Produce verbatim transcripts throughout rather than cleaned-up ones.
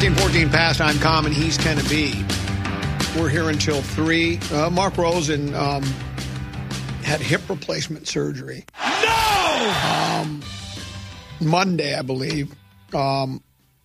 thirteen fourteen pastime common. He's ten to B. We're here until three. Uh, Mark Rosen um, had hip replacement surgery. No! Um, Monday, I believe. Um,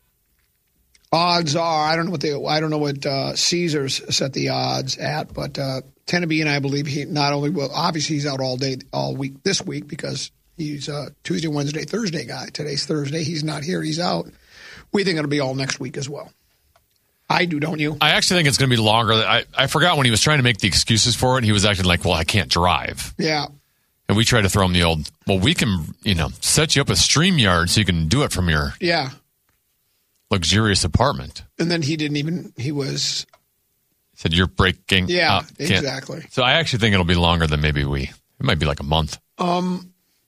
odds are, I don't know what they, I don't know what uh, Caesars set the odds at, but uh, ten to B, and I believe he not only will, obviously he's out all day, all week this week because he's a Tuesday, Wednesday, Thursday guy. Today's Thursday. He's not here. He's out. We think it'll be all next week as well. I do, don't you? I actually think it's going to be longer. I, I forgot when he was trying to make the excuses for it, he was acting like, well, I can't drive. Yeah. And we tried to throw him the old, well, we can, you know, set you up a StreamYard so you can do it from your yeah luxurious apartment. And then he didn't even, he was. Said you're breaking Yeah, up. exactly. So I actually think it'll be longer than maybe we, it might be like a month. Um.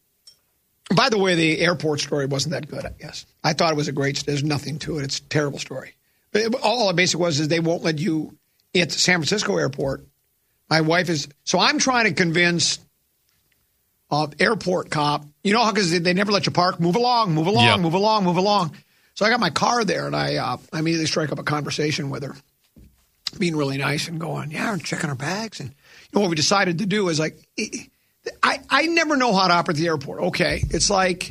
By the way, the airport story wasn't that good, I guess. I thought it was a great, there's nothing to it. It's a terrible story. All it basically was is they won't let you at the San Francisco airport. My wife is, so I'm trying to convince uh, airport cop, you know how, because they, they never let you park, move along, move along, yep. move along, move along. So I got my car there and I, uh, I immediately strike up a conversation with her, being really nice and going, yeah, I'm checking our bags. And you know what we decided to do is like, I, I never know how to operate the airport. Okay, it's like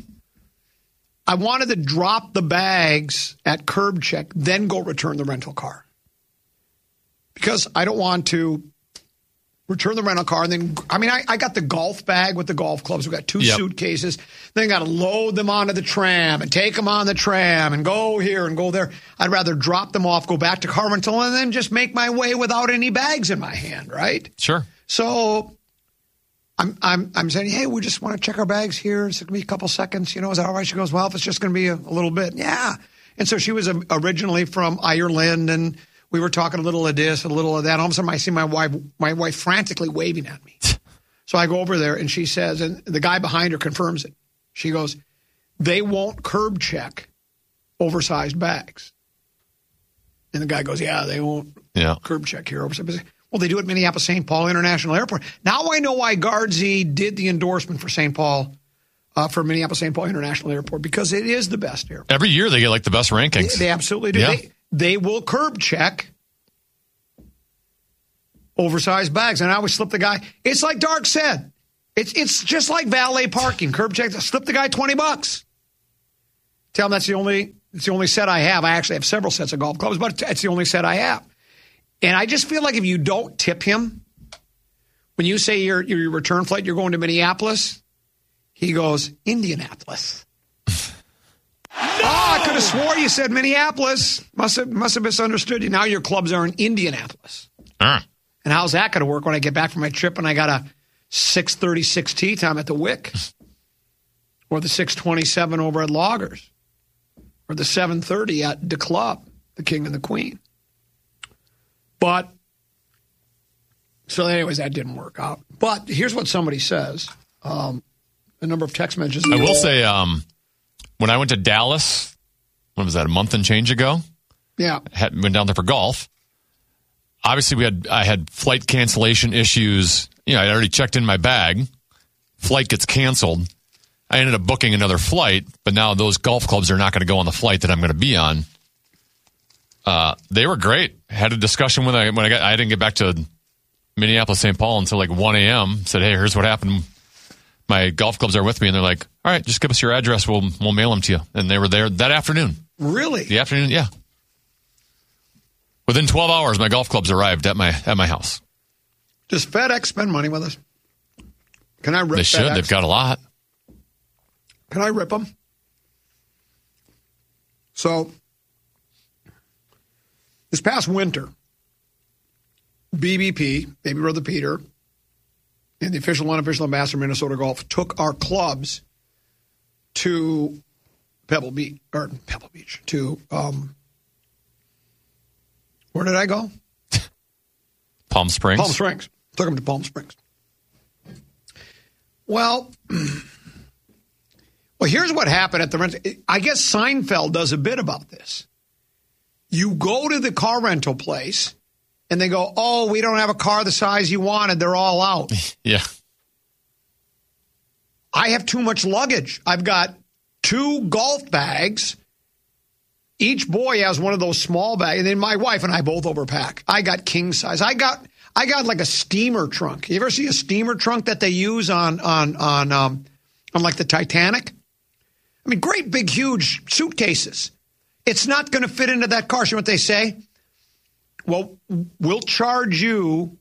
I wanted to drop the bags at curb check, then go return the rental car. Because I don't want to return the rental car. And then, I mean, I, I got the golf bag with the golf clubs. We've got two yep. suitcases. Then got to load them onto the tram and take them on the tram and go here and go there. I'd rather drop them off, go back to car rental, and then just make my way without any bags in my hand, right? Sure. So I'm I'm I'm saying, hey, we just want to check our bags here. It's going to be a couple seconds. You know, is that all right? She goes, well, if it's just going to be a, a little bit. Yeah. And so she was um, originally from Ireland, and we were talking a little of this, a little of that. All of a sudden, I see my wife, my wife frantically waving at me. So I go over there, and she says, and the guy behind her confirms it. She goes, they won't curb check oversized bags. And the guy goes, yeah, they won't yeah. curb check here oversized bags. Well, they do it at Minneapolis Saint Paul International Airport. Now I know why Guardsy did the endorsement for Saint Paul, uh, for Minneapolis Saint Paul International Airport, because it is the best airport. Every year they get like the best rankings. They, they absolutely do. Yeah. They, they will curb check oversized bags. And I always slip the guy. It's like Dark said. It's it's just like valet parking. Curb check. Slip the guy twenty bucks. Tell him that's the only it's the only set I have. I actually have several sets of golf clubs, but it's the only set I have. And I just feel like if you don't tip him, when you say your your return flight, you're going to Minneapolis, he goes, Indianapolis. No! Oh, I could have swore you said Minneapolis. Must have, must have misunderstood you. Now your clubs are in Indianapolis. Uh. And how's that going to work when I get back from my trip and I got a six thirty-six tee time at the Wick? Or the six twenty-seven over at Loggers? Or the seven thirty at the club, the King and the Queen? But, so anyways, that didn't work out. But here's what somebody says. Um, a number of text messages. I will say, um, when I went to Dallas, when was that, a month and change ago? Yeah. Had, went down there for golf. Obviously, we had I had flight cancellation issues. You know, I already checked in my bag. Flight gets canceled. I ended up booking another flight, but now those golf clubs are not going to go on the flight that I'm going to be on. Uh, they were great. Had a discussion when I when I got I didn't get back to Minneapolis Saint Paul until like one a.m. Said, hey, here's what happened. My golf clubs are with me, and they're like, all right, just give us your address. We'll we'll mail them to you. And they were there that afternoon. Really? The afternoon, yeah. Within twelve hours, my golf clubs arrived at my at my house. Does FedEx spend money with us? Can I rip They should. FedEx? They've got a lot. Can I rip them? So, this past winter, B B P, Baby Brother Peter, and the official unofficial ambassador of Minnesota Golf took our clubs to Pebble Beach, or Pebble Beach, to, um, where did I go? Palm Springs. Palm Springs. Took them to Palm Springs. Well, well, here's what happened at the rental. I guess Seinfeld does a bit about this. You go to the car rental place, and they go, oh, we don't have a car the size you wanted. They're all out. Yeah. I have too much luggage. I've got two golf bags each boy has one of those small bags. And then my wife and I both overpack. I got king size. I got I got like a steamer trunk. You ever see a steamer trunk that they use on on on um, on like the Titanic? I mean, great big huge suitcases. It's not going to fit into that car. So what they say? Well, we'll charge you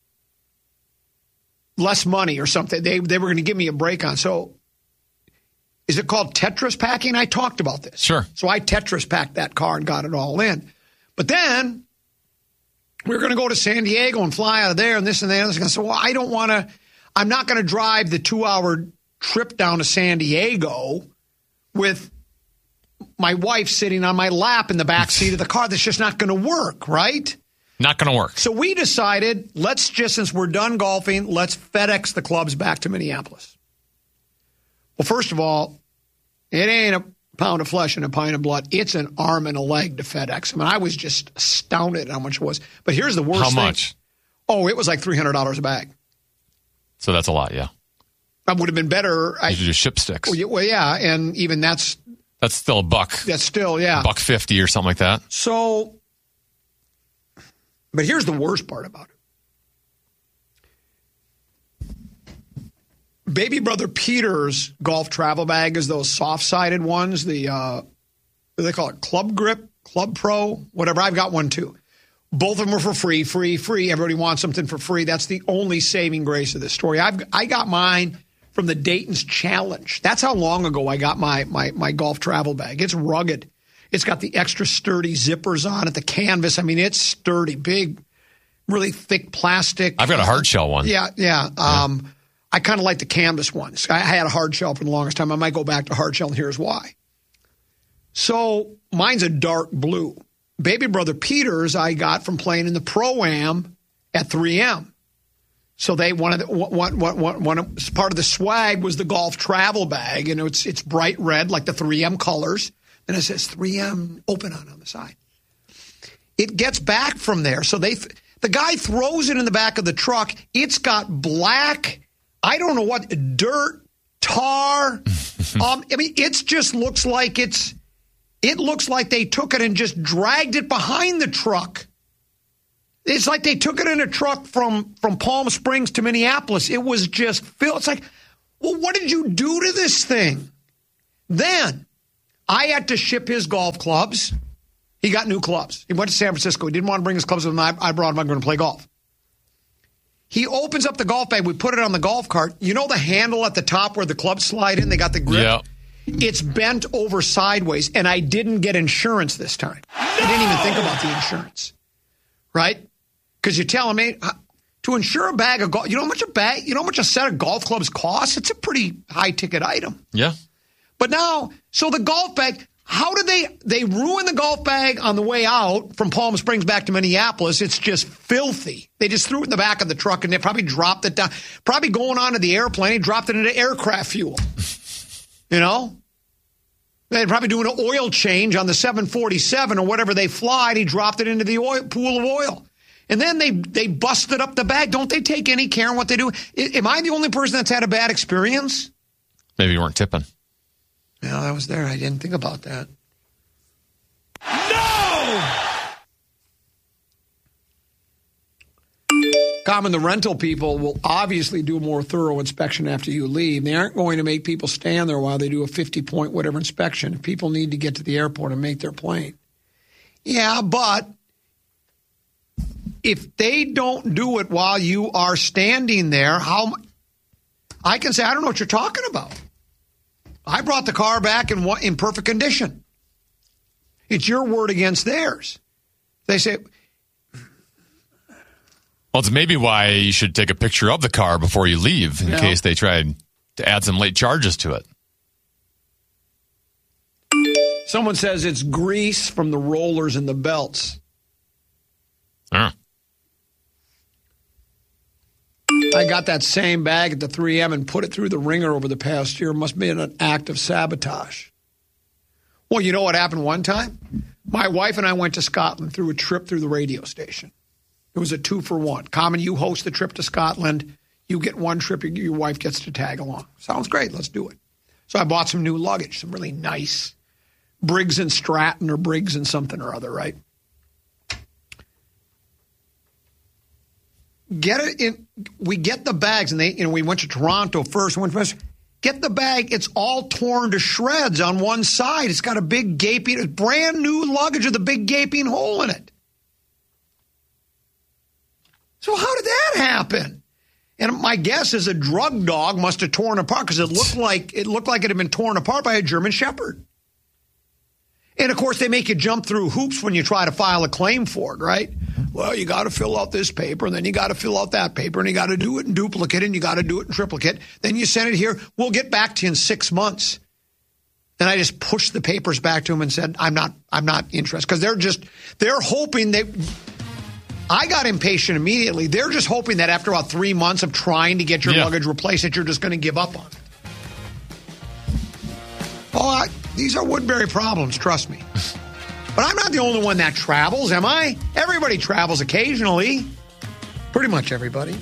less money or something. They they were going to give me a break on. So is it called Tetris packing? I talked about this. Sure. So I Tetris packed that car and got it all in. But then we were going to go to San Diego and fly out of there and this and that. And I said, well, I don't want to, I'm not going to drive the two-hour trip down to San Diego with my wife sitting on my lap in the back seat of the car. That's just not going to work, right? Not going to work. So we decided, let's just, since we're done golfing, let's FedEx the clubs back to Minneapolis. Well, first of all, it ain't a pound of flesh and a pint of blood. It's an arm and a leg to FedEx. I mean, I was just astounded at how much it was. But here's the worst How thing. How much? Oh, it was like three hundred dollars a bag. So that's a lot, yeah. That would have been better. You should do ship sticks. Well, yeah, well, yeah, and even that's... That's still a buck. That's still, yeah. Buck fifty or something like that. So, but here's the worst part about it. Baby brother Peter's golf travel bag is those soft-sided ones, the, uh, what do they call it, Club Grip, Club Pro, whatever. I've got one too. Both of them are for free, free, free. Everybody wants something for free. That's the only saving grace of this story. I've I got mine from the Dayton's Challenge. That's how long ago I got my my my golf travel bag. It's rugged. It's got the extra sturdy zippers on it, the canvas. I mean, it's sturdy, big, really thick plastic. I've got a hard shell one. Yeah, yeah. Um, yeah. I kind of like the canvas ones. I had a hard shell for the longest time. I might go back to hard shell, and here's why. So mine's a dark blue. Baby brother Peter's I got from playing in the Pro-Am at three M. So they one of the one one one one part of the swag was the golf travel bag, and it's it's bright red like the three M colors, and it says three M open on on the side. It gets back from there, so they the guy throws it in the back of the truck. It's got black, I don't know what, dirt, tar. um, I mean, it just looks like it's. It looks like they took it and just dragged it behind the truck. It's like they took it in a truck from, from Palm Springs to Minneapolis. It was just filled. It's like, well, what did you do to this thing? Then I had to ship his golf clubs. He got new clubs. He went to San Francisco. He didn't want to bring his clubs with him. I, I brought him. I'm going to play golf. He opens up the golf bag. We put it on the golf cart. You know the handle at the top where the clubs slide in? They got the grip. Yeah. It's bent over sideways, and I didn't get insurance this time. No! I didn't even think about the insurance, right? Because you're telling me to insure a bag of golf. You know how much a bag? You know how much a set of golf clubs costs? It's a pretty high ticket item. Yeah. But now, so the golf bag. How did they? They ruined the golf bag on the way out from Palm Springs back to Minneapolis. It's just filthy. They just threw it in the back of the truck, and they probably dropped it down. Probably going onto the airplane, he dropped it into aircraft fuel. You know, they're probably doing an oil change on the seven forty-seven or whatever they fly. And he dropped it into the oil, pool of oil. And then they they busted up the bag. Don't they take any care in what they do? I, am I the only person that's had a bad experience? Maybe you weren't tipping. Yeah, I was there. I didn't think about that. No! Common, the rental people will obviously do a more thorough inspection after you leave. They aren't going to make people stand there while they do a fifty-point whatever inspection. People need to get to the airport and make their plane. Yeah, but if they don't do it while you are standing there, how I can say, I don't know what you're talking about. I brought the car back in in perfect condition. It's your word against theirs. They say... Well, it's maybe why you should take a picture of the car before you leave in yeah. case they tried to add some late charges to it. Someone says it's grease from the rollers and the belts. Uh. I got that same bag at the three M and put it through the ringer over the past year. It must have been an act of sabotage. Well, you know what happened one time? My wife and I went to Scotland through a trip through the radio station. It was a two for one. Common, you host the trip to Scotland. You get one trip, your wife gets to tag along. Sounds great. Let's do it. So I bought some new luggage, some really nice, Briggs and Stratton or Briggs and something or other, right? Get it in. We get the bags, and they, you know, we went to Toronto first. Went first. Get the bag. It's all torn to shreds on one side. It's got a big gaping, brand new luggage with a big gaping hole in it. So how did that happen? And my guess is a drug dog must have torn apart because it looked like it looked like it had been torn apart by a German Shepherd. And, of course, they make you jump through hoops when you try to file a claim for it, right? Well, you got to fill out this paper, and then you got to fill out that paper, and you got to do it in duplicate, and you got to do it in triplicate. Then you send it here. We'll get back to you in six months. Then I just pushed the papers back to them and said, I'm not I'm not interested. Because they're just, they're hoping they, I got impatient immediately. They're just hoping that after about three months of trying to get your yeah. luggage replaced, that you're just going to give up on it. Oh, I, these are Woodbury problems, trust me. But I'm not the only one that travels, am I? Everybody travels occasionally. Pretty much everybody.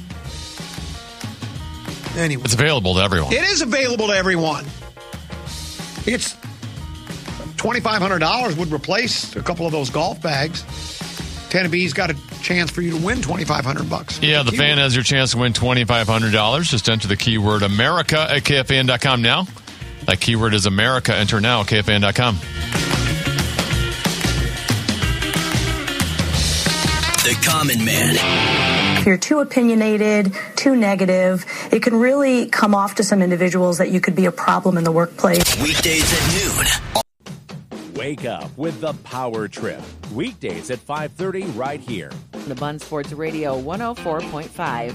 Anyway. It's available to everyone. It is available to everyone. It's twenty-five hundred dollars would replace a couple of those golf bags. Tennessee's got a chance for you to win twenty-five hundred bucks. Yeah, the fan has your chance to win twenty-five hundred dollars. Just enter the keyword America at K F A N dot com now. That keyword is America. Enter now at K F A N dot com. The Common Man. If you're too opinionated, too negative, it can really come off to some individuals that you could be a problem in the workplace. Weekdays at noon. Wake up with the Power Trip. Weekdays at five thirty right here. The Bun Sports Radio one oh four point five.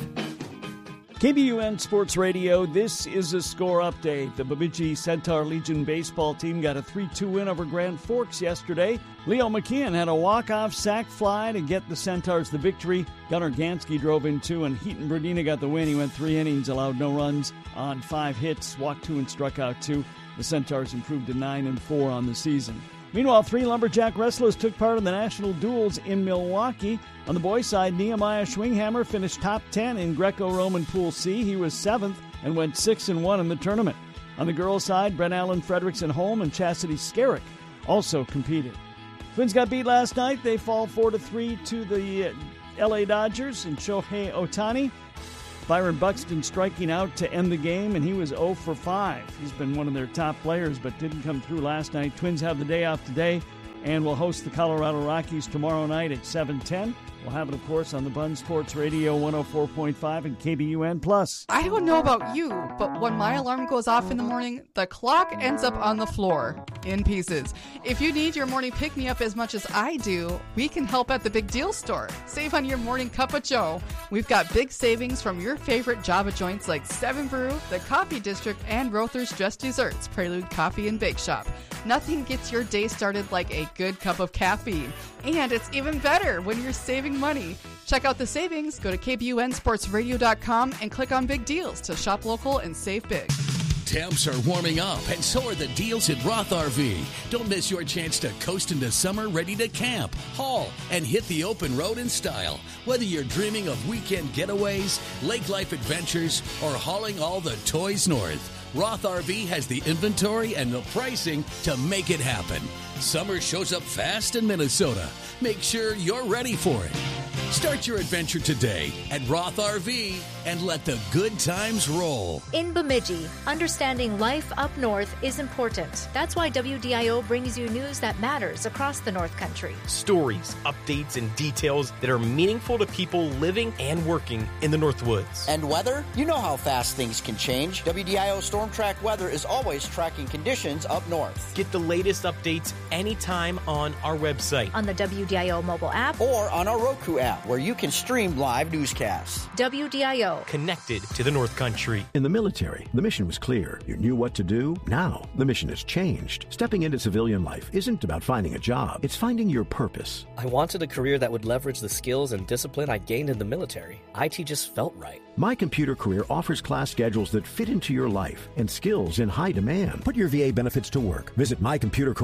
K B U N Sports Radio, this is a score update. The Bemidji Centaur Legion baseball team got a three two win over Grand Forks yesterday. Leo McKeon had a walk-off sac fly to get the Centaurs the victory. Gunnar Gansky drove in two, and Heaton Brodina got the win. He went three innings, allowed no runs on five hits, walked two and struck out two. The Centaurs improved to nine and four on the season. Meanwhile, three Lumberjack wrestlers took part in the national duels in Milwaukee. On the boys' side, Nehemiah Schwinghammer finished top ten in Greco-Roman Pool C. He was seventh and went six and one in the tournament. On the girls' side, Brent Allen Fredrickson Holm and Chastity Skerrick also competed. Twins got beat last night. They fall four to three to the L A Dodgers and Shohei Ohtani. Byron Buxton striking out to end the game, and he was oh for five. He's been one of their top players, but didn't come through last night. Twins have the day off today and will host the Colorado Rockies tomorrow night at seven ten. We'll have it, of course, on the Bun Sports Radio one oh four point five and K B U N Plus. I don't know about you, but when my alarm goes off in the morning, the clock ends up on the floor in pieces. If you need your morning pick-me-up as much as I do, we can help at the Big Deal Store. Save on your morning cup of joe. We've got big savings from your favorite Java joints like Seven Brew, the Coffee District, and Rother's Just Desserts, Prelude Coffee and Bake Shop. Nothing gets your day started like a good cup of caffeine. And it's even better when you're saving money. Check out the savings. Go to K B U N sports radio dot com and click on Big Deals to shop local and save big. Temps are warming up, and so are the deals at Roth R V. Don't miss your chance to coast into summer ready to camp, haul, and hit the open road in style. Whether you're dreaming of weekend getaways, lake life adventures, or hauling all the toys north, Roth R V has the inventory and the pricing to make it happen. Summer shows up fast in Minnesota. Make sure you're ready for it. Start your adventure today at Roth R V and let the good times roll. In Bemidji, understanding life up north is important. That's why W D I O brings you news that matters across the North Country. Stories, updates, and details that are meaningful to people living and working in the North Woods. And weather? You know how fast things can change. W D I O Storm Track Weather is always tracking conditions up north. Get the latest updates anytime on our website, on the W D I O mobile app, or on our Roku app, where you can stream live newscasts. W D I O. Connected to the North Country. In the military, the mission was clear. You knew what to do. Now, the mission has changed. Stepping into civilian life isn't about finding a job. It's finding your purpose. I wanted a career that would leverage the skills and discipline I gained in the military. I T just felt right. My Computer Career offers class schedules that fit into your life and skills in high demand. Put your V A benefits to work. Visit my computer career dot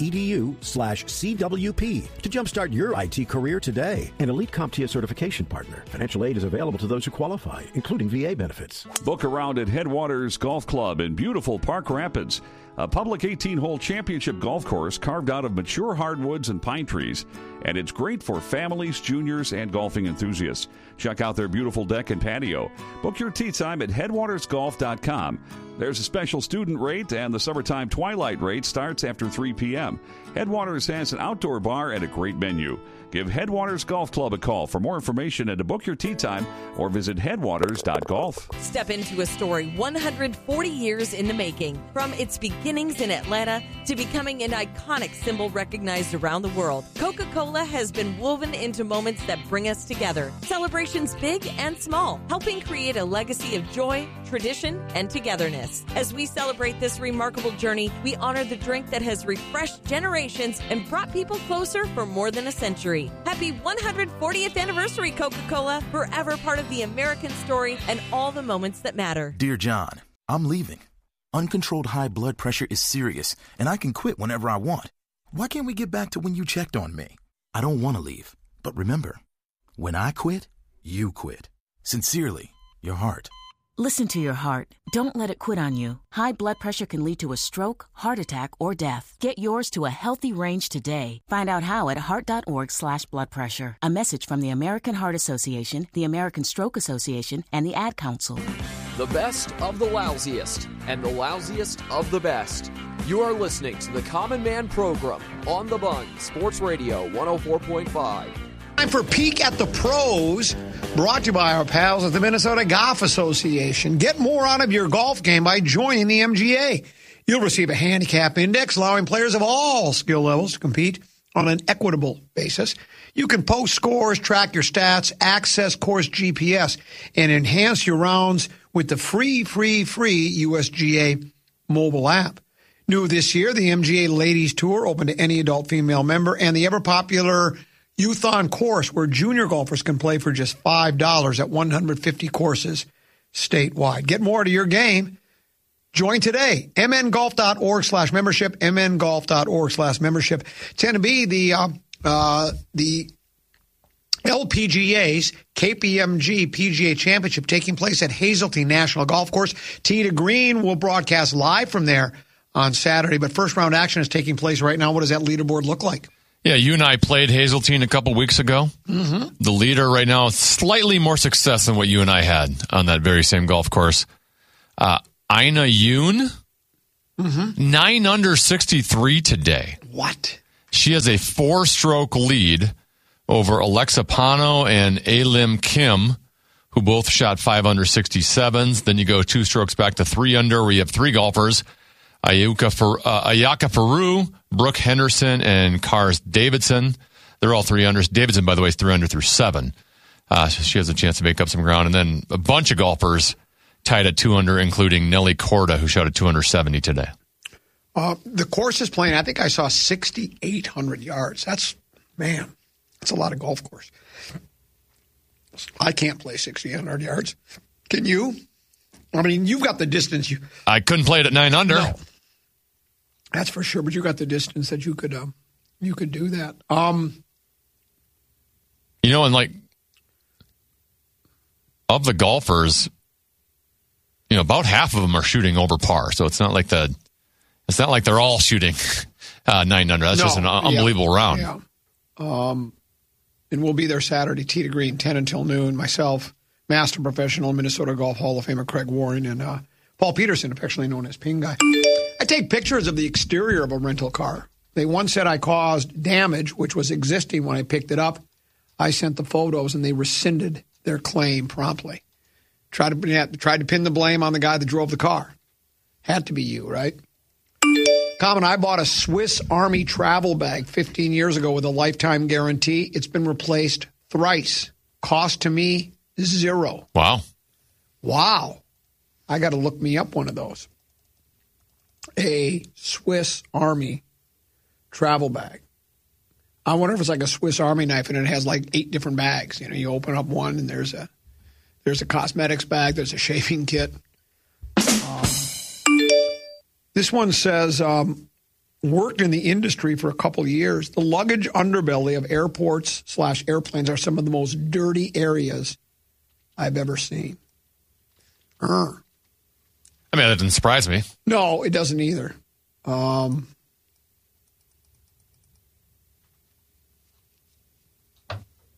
edu slash CWP to jumpstart your I T career today. An Elite CompTIA certification partner. Financial aid is available to those who qualify, including V A benefits. Book around at Headwaters Golf Club in beautiful Park Rapids. A public eighteen-hole championship golf course carved out of mature hardwoods and pine trees. And it's great for families, juniors, and golfing enthusiasts. Check out their beautiful deck and patio. Book your tee time at headwaters golf dot com. There's a special student rate, and the summertime twilight rate starts after three p.m. Headwaters has an outdoor bar and a great menu. Give Headwaters Golf Club a call for more information and to book your tee time, or visit headwaters dot golf. Step into a story one hundred forty years in the making. From its beginnings in Atlanta to becoming an iconic symbol recognized around the world, Coca-Cola has been woven into moments that bring us together. Celebrations big and small, helping create a legacy of joy, tradition, and togetherness. As we celebrate this remarkable journey, we honor the drink that has refreshed generations and brought people closer for more than a century. Happy one hundred fortieth anniversary, Coca-Cola, forever part of the American story and all the moments that matter. Dear John, I'm leaving. Uncontrolled high blood pressure is serious, and I can quit whenever I want. Why can't we get back to when you checked on me? I don't want to leave, but remember, when I quit, you quit. Sincerely, your heart. Listen to your heart. Don't let it quit on you. High blood pressure can lead to a stroke, heart attack, or death. Get yours to a healthy range today. Find out how at heart.org slash blood pressure. A message from the American Heart Association, the American Stroke Association, and the Ad Council. The best of the lousiest and the lousiest of the best. You are listening to the Common Man Program on The Bun, Sports Radio one oh four point five. Time for Peek at the Pros, brought to you by our pals at the Minnesota Golf Association. Get more out of your golf game by joining the M G A. You'll receive a handicap index allowing players of all skill levels to compete on an equitable basis. You can post scores, track your stats, access course G P S, and enhance your rounds with the free, free, free U S G A mobile app. New this year, the M G A Ladies Tour, open to any adult female member, and the ever-popular Youth on Course, where junior golfers can play for just five dollars at one hundred fifty courses statewide. Get more to your game. Join today. mngolf.org slash membership, mngolf.org slash membership. ten to be the, uh, uh, the L P G A's K P M G P G A Championship taking place at Hazeltine National Golf Course. Tee to Green will broadcast live from there on Saturday, but first round action is taking place right now. What does that leaderboard look like? Yeah, you and I played Hazeltine a couple weeks ago. Mm-hmm. The leader right now is slightly more success than what you and I had on that very same golf course. Uh, Ina Yoon, mm-hmm. nine under sixty-three today. What? She has a four-stroke lead over Alexa Pano and Alim Kim, who both shot five under sixty-sevens. Then you go two strokes back to three under, where you have three golfers. Ayuka Fer, uh, Ayaka Faru, Brooke Henderson, and Cars Davidson. They're all three unders. Davidson, by the way, is three under through seven. Uh, so she has a chance to make up some ground. And then a bunch of golfers tied at two under, including Nelly Korda, who shot at two under seventy today. Uh, the course is playing, I think I saw sixty-eight hundred yards. That's, man, that's a lot of golf course. I can't play sixty-eight hundred yards. Can you? I mean, you've got the distance. You I couldn't play it at nine under. No. That's for sure, but you got the distance that you could um, you could do that. Um, you know, and like of the golfers, you know, about half of them are shooting over par. So it's not like the it's not like they're all shooting uh, nine under. That's no, just an unbelievable yeah, round. Yeah. Um, and we'll be there Saturday, tee to green, ten until noon. Myself, Master Professional, Minnesota Golf Hall of Famer Craig Warren, and uh, Paul Peterson, affectionately known as Ping Guy. I take pictures of the exterior of a rental car. They once said I caused damage, which was existing when I picked it up. I sent the photos, and they rescinded their claim promptly. Tried to, yeah, tried to pin the blame on the guy that drove the car. Had to be you, right? Common, I bought a Swiss Army travel bag fifteen years ago with a lifetime guarantee. It's been replaced thrice. Cost to me, zero. Wow. Wow. I got to look me up one of those. A Swiss Army travel bag. I wonder if it's like a Swiss Army knife and it has like eight different bags. You know, you open up one and there's a there's a cosmetics bag, there's a shaving kit. Um, this one says, um, worked in the industry for a couple of years. The luggage underbelly of airports slash airplanes are some of the most dirty areas I've ever seen. Uh. I mean, that didn't surprise me. No, it doesn't either. Um, a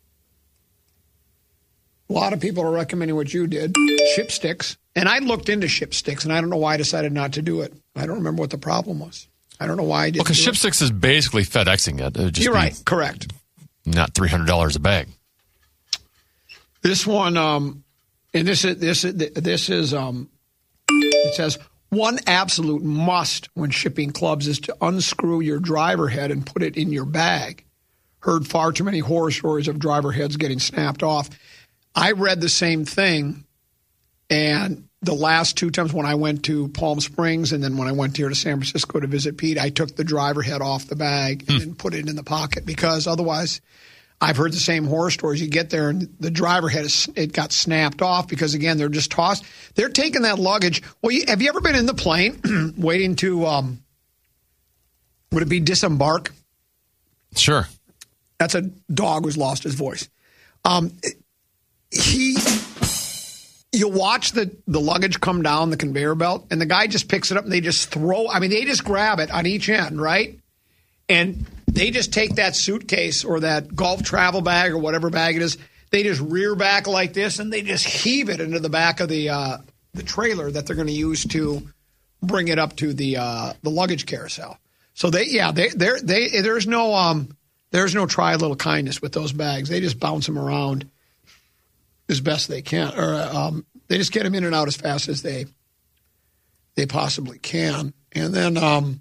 lot of people are recommending what you did, ship sticks. And I looked into ship sticks, and I don't know why I decided not to do it. I don't remember what the problem was. I don't know why I didn't. Well, because do ship it. sticks is basically FedExing it. It'd just You're be right. Correct. Not three hundred dollars a bag. This one, um, and this is this is this is um, it says one absolute must when shipping clubs is to unscrew your driver head and put it in your bag. Heard far too many horror stories of driver heads getting snapped off. I read the same thing, and the last two times when I went to Palm Springs and then when I went here to San Francisco to visit Pete, I took the driver head off the bag and then put it in the pocket because otherwise I've heard the same horror stories. You get there and the driver head, is, it got snapped off because, again, they're just tossed. They're taking that luggage. Well, you, have you ever been in the plane waiting to, um, would it be disembark? Sure. That's a dog who's lost his voice. Um, he... You watch the, the luggage come down the conveyor belt, and the guy just picks it up, and they just throw – I mean, they just grab it on each end, right? And they just take that suitcase or that golf travel bag or whatever bag it is. They just rear back like this, and they just heave it into the back of the uh, the trailer that they're going to use to bring it up to the uh, the luggage carousel. So, they yeah, they they they there's no um there's no try a little kindness with those bags. They just bounce them around as best they can, or um, they just get them in and out as fast as they they possibly can. And then um,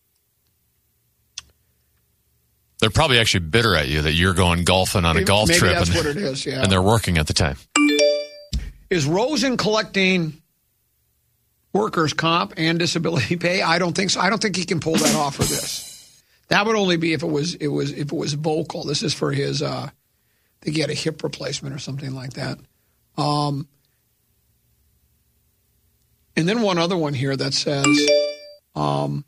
they're probably actually bitter at you that you're going golfing on a maybe, golf maybe trip. That's and, what it is, yeah. And they're working at the time. Is Rosen collecting workers' comp and disability pay? I don't think so. I don't think he can pull that off for this. That would only be if it was it was if it was vocal. This is for his. Uh, I think he had a hip replacement or something like that. Um, and then one other one here that says um,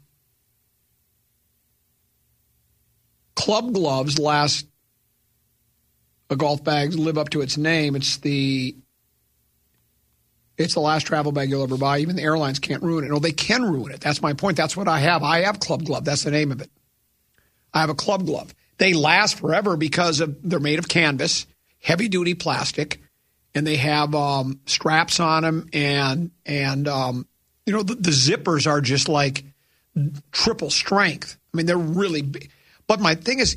club gloves last a golf bag live up to its name. It's the it's the last travel bag you'll ever buy. Even the airlines can't ruin it. No, they can ruin it. That's my point. That's what I have. I have Club Glove. That's the name of it. I have a Club Glove. They last forever because of they're made of canvas, heavy-duty plastic, and they have um, straps on them, and and um, you know the, the zippers are just like triple strength. I mean, they're really big. But my thing is,